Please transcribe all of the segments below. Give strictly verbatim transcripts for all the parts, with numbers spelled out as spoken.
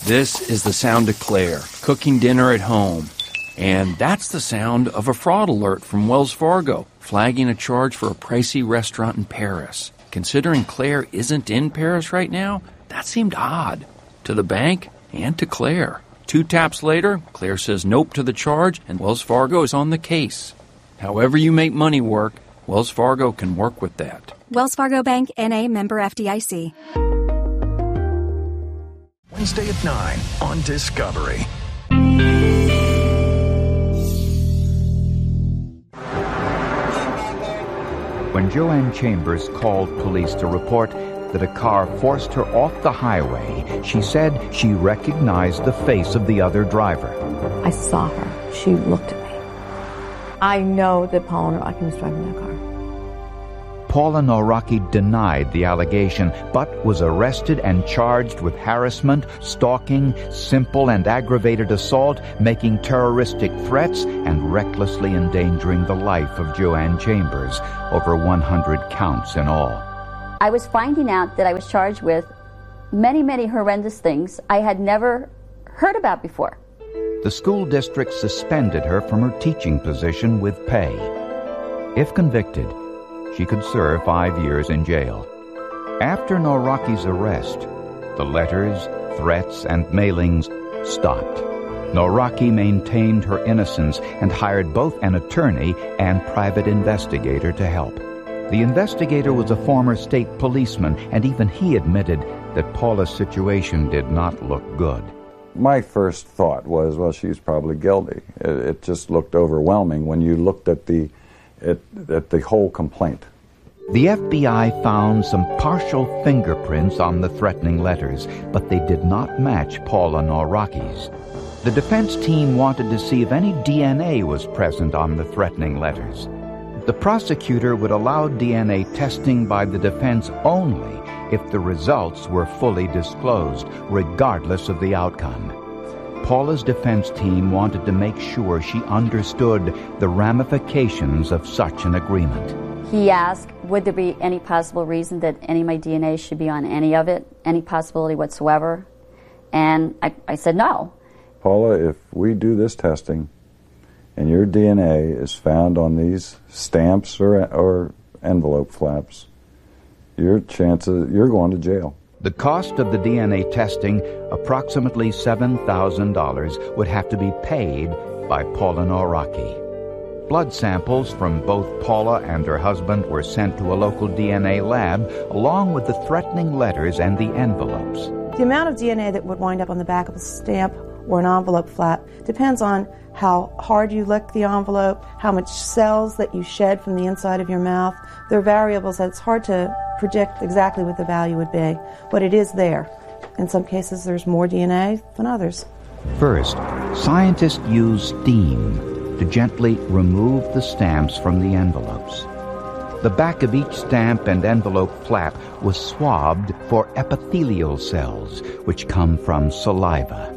This is the sound of Claire cooking dinner at home. And that's the sound of a fraud alert from Wells Fargo, flagging a charge for a pricey restaurant in Paris. Considering Claire isn't in Paris right now, that seemed odd to the bank and to Claire. Two taps later, Claire says nope to the charge, and Wells Fargo is on the case. However you make money work, Wells Fargo can work with that. Wells Fargo Bank, N A, member F D I C. Wednesday at nine on Discovery. When Joanne Chambers called police to report that a car forced her off the highway, she said she recognized the face of the other driver. I saw her. She looked at me. I know that Paula Nawrocki was driving that car. Paula Nawrocki denied the allegation, but was arrested and charged with harassment, stalking, simple and aggravated assault, making terroristic threats, and recklessly endangering the life of Joanne Chambers, over one hundred counts in all. I was finding out that I was charged with many, many horrendous things I had never heard about before. The school district suspended her from her teaching position with pay. If convicted, she could serve five years in jail. After Nawrocki's arrest, the letters, threats, and mailings stopped. Nawrocki maintained her innocence and hired both an attorney and private investigator to help. The investigator was a former state policeman, and even he admitted that Paula's situation did not look good. My first thought was, well, she's probably guilty. It, it just looked overwhelming when you looked at the At, at the whole complaint. The F B I found some partial fingerprints on the threatening letters, but they did not match Paula Nawrocki's. The defense team wanted to see if any D N A was present on the threatening letters. The prosecutor would allow D N A testing by the defense only if the results were fully disclosed, regardless of the outcome. Paula's defense team wanted to make sure she understood the ramifications of such an agreement. He asked, would there be any possible reason that any of my D N A should be on any of it, any possibility whatsoever? And I, I said no. Paula, if we do this testing and your D N A is found on these stamps or, or envelope flaps, your chances, you're going to jail. The cost of the D N A testing, approximately seven thousand dollars, would have to be paid by Paula Nawrocki. Blood samples from both Paula and her husband were sent to a local D N A lab, along with the threatening letters and the envelopes. The amount of D N A that would wind up on the back of a stamp or an envelope flap depends on how hard you lick the envelope, how much cells that you shed from the inside of your mouth. There are variables that it's hard to predict exactly what the value would be, but it is there. In some cases, there's more D N A than others. First, scientists use steam to gently remove the stamps from the envelopes. The back of each stamp and envelope flap was swabbed for epithelial cells, which come from saliva.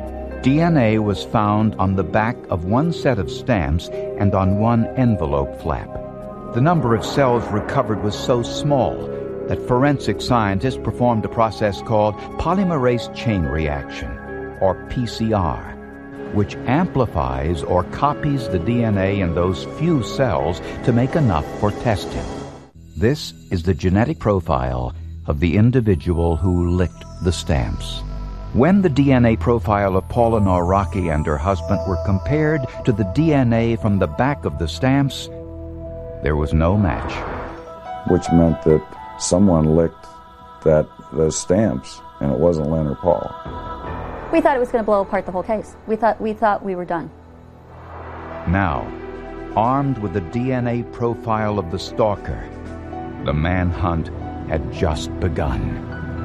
D N A was found on the back of one set of stamps and on one envelope flap. The number of cells recovered was so small that forensic scientists performed a process called polymerase chain reaction, or P C R, which amplifies or copies the D N A in those few cells to make enough for testing. This is the genetic profile of the individual who licked the stamps. When the D N A profile of Paula Nawrocki and her husband were compared to the D N A from the back of the stamps, there was no match. Which meant that someone licked that those stamps, and it wasn't Len or Paul. We thought it was going to blow apart the whole case. We thought we thought we were done. Now, armed with the D N A profile of the stalker, the manhunt had just begun.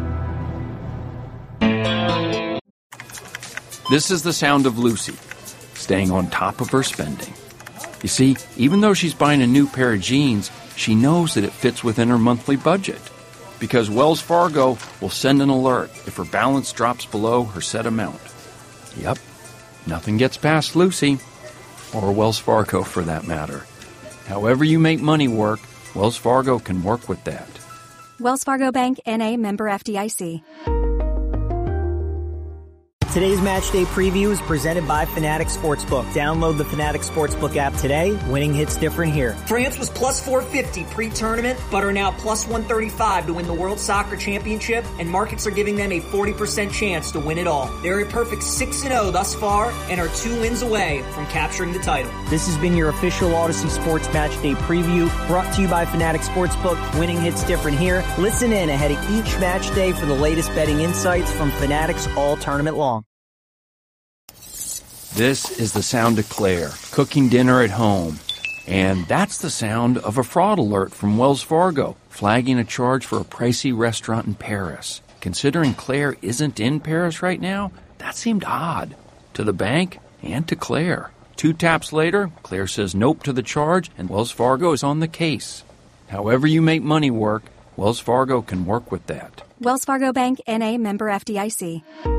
This is the sound of Lucy, staying on top of her spending. You see, even though she's buying a new pair of jeans, she knows that it fits within her monthly budget, because Wells Fargo will send an alert if her balance drops below her set amount. Yep, nothing gets past Lucy, or Wells Fargo for that matter. However you make money work, Wells Fargo can work with that. Wells Fargo Bank, N A, member F D I C. Today's match day preview is presented by Fanatics Sportsbook. Download the Fanatics Sportsbook app today. Winning hits different here. France was plus four fifty pre-tournament, but are now plus one thirty-five to win the World Soccer Championship, and markets are giving them a forty percent chance to win it all. They're a perfect six and oh thus far and are two wins away from capturing the title. This has been your official Odyssey Sports Match Day preview, brought to you by Fanatics Sportsbook. Winning hits different here. Listen in ahead of each match day for the latest betting insights from Fanatics all tournament long. This is the sound of Claire, cooking dinner at home. And that's the sound of a fraud alert from Wells Fargo, flagging a charge for a pricey restaurant in Paris. Considering Claire isn't in Paris right now, that seemed odd. To the bank and to Claire. Two taps later, Claire says nope to the charge, and Wells Fargo is on the case. However you make money work, Wells Fargo can work with that. Wells Fargo Bank, N A member F D I C.